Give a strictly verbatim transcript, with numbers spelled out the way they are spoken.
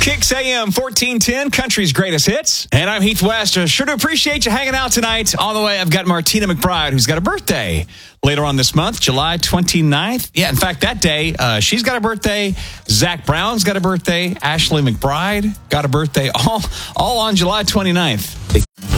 Kicks A M fourteen ten, country's greatest hits. And I'm Heath West. Uh, sure to appreciate you hanging out tonight. On the way, I've got Martina McBride, who's got a birthday later on this month, July twenty-ninth. Yeah, in fact, that day, uh, she's got a birthday. Zach Brown's got a birthday. Ashley McBride got a birthday. All, all on July twenty-ninth.